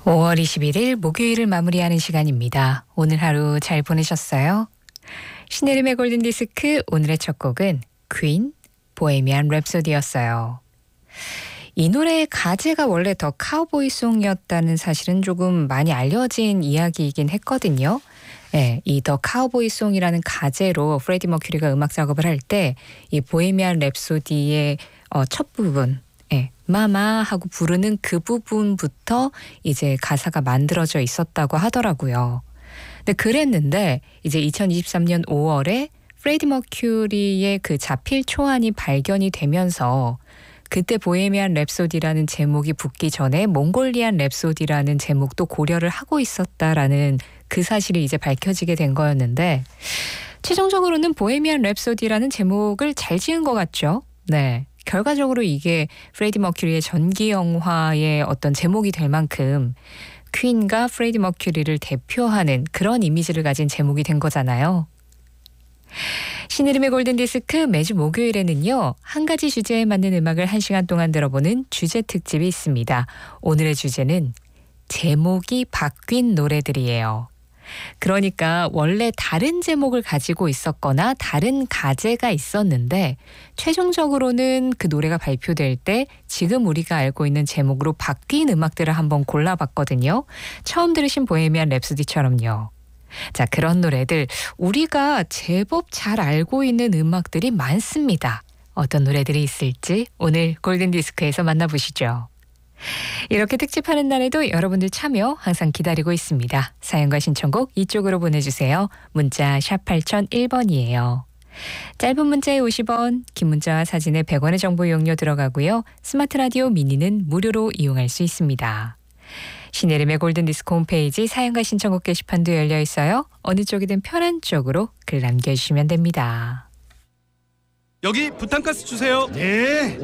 5월 21일 목요일을 마무리하는 시간입니다. 오늘 하루 잘 보내셨어요? 신혜림의 골든디스크 오늘의 첫 곡은 퀸, 보헤미안 랩소디였어요. 이 노래의 가제가 원래 더 카우보이송이었다는 사실은 조금 많이 알려진 이야기이긴 했거든요. 네, 이 더 카우보이송이라는 가제로 프레디 머큐리가 음악 작업을 할 때 이 보헤미안 랩소디의 첫 부분 마마 하고 부르는 그 부분부터 이제 가사가 만들어져 있었다고 하더라고요. 근데 그랬는데 이제 2023년 5월에 프레디 머큐리의 그 자필 초안이 발견이 되면서 그때 보헤미안 랩소디라는 제목이 붙기 전에 몽골리안 랩소디라는 제목도 고려를 하고 있었다라는 그 사실이 이제 밝혀지게 된 거였는데 최종적으로는 보헤미안 랩소디라는 제목을 잘 지은 것 같죠? 네. 결과적으로 이게 프레디 머큐리의 전기 영화의 어떤 제목이 될 만큼 퀸과 프레디 머큐리를 대표하는 그런 이미지를 가진 제목이 된 거잖아요. 신혜림의 골든디스크 매주 목요일에는요. 한 가지 주제에 맞는 음악을 1시간 동안 들어보는 주제 특집이 있습니다. 오늘의 주제는 제목이 바뀐 노래들이에요. 그러니까 원래 다른 제목을 가지고 있었거나 다른 가제가 있었는데 최종적으로는 그 노래가 발표될 때 지금 우리가 알고 있는 제목으로 바뀐 음악들을 한번 골라봤거든요. 처음 들으신 보헤미안 랩소디처럼요. 자, 그런 노래들 우리가 제법 잘 알고 있는 음악들이 많습니다. 어떤 노래들이 있을지 오늘 골든디스크에서 만나보시죠. 이렇게 특집하는 날에도 여러분들 참여 항상 기다리고 있습니다. 사연과 신청곡 이쪽으로 보내주세요. 문자 샵 8001번이에요. 짧은 문자에 50원, 긴 문자와 사진에 100원의 정보 이용료 들어가고요. 스마트 라디오 미니는 무료로 이용할 수 있습니다. 신혜림의 골든디스크 홈페이지 사연과 신청곡 게시판도 열려 있어요. 어느 쪽이든 편한 쪽으로 글 남겨주시면 됩니다. 여기 부탄가스 주세요. 네.